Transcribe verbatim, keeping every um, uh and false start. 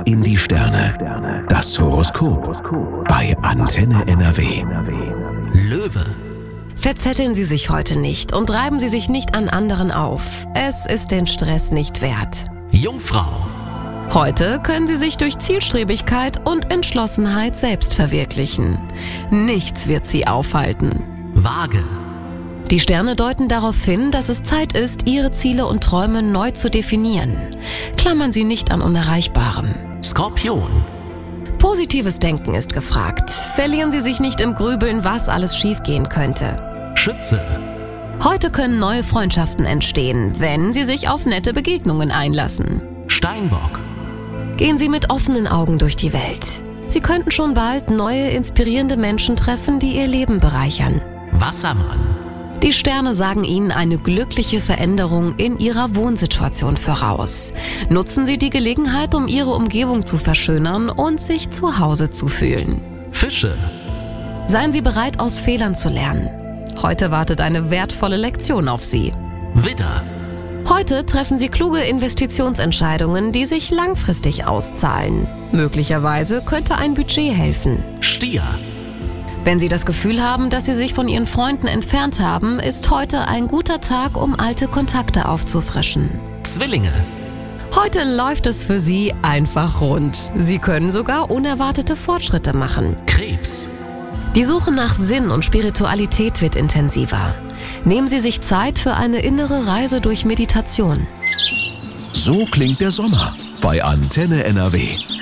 Blick in die Sterne. Das Horoskop bei Antenne N R W. Löwe. Verzetteln Sie sich heute nicht und reiben Sie sich nicht an anderen auf. Es ist den Stress nicht wert. Jungfrau. Heute können Sie sich durch Zielstrebigkeit und Entschlossenheit selbst verwirklichen. Nichts wird Sie aufhalten. Waage. Die Sterne deuten darauf hin, dass es Zeit ist, Ihre Ziele und Träume neu zu definieren. Klammern Sie nicht an Unerreichbarem. Skorpion. Positives Denken ist gefragt. Verlieren Sie sich nicht im Grübeln, was alles schiefgehen könnte. Schütze. Heute können neue Freundschaften entstehen, wenn Sie sich auf nette Begegnungen einlassen. Steinbock. Gehen Sie mit offenen Augen durch die Welt. Sie könnten schon bald neue, inspirierende Menschen treffen, die Ihr Leben bereichern. Wassermann. Die Sterne sagen Ihnen eine glückliche Veränderung in Ihrer Wohnsituation voraus. Nutzen Sie die Gelegenheit, um Ihre Umgebung zu verschönern und sich zu Hause zu fühlen. Fische. Seien Sie bereit, aus Fehlern zu lernen. Heute wartet eine wertvolle Lektion auf Sie. Widder. Heute treffen Sie kluge Investitionsentscheidungen, die sich langfristig auszahlen. Möglicherweise könnte ein Budget helfen. Stier. Wenn Sie das Gefühl haben, dass Sie sich von Ihren Freunden entfernt haben, ist heute ein guter Tag, um alte Kontakte aufzufrischen. Zwillinge. Heute läuft es für Sie einfach rund. Sie können sogar unerwartete Fortschritte machen. Krebs. Die Suche nach Sinn und Spiritualität wird intensiver. Nehmen Sie sich Zeit für eine innere Reise durch Meditation. So klingt der Sommer bei Antenne N R W.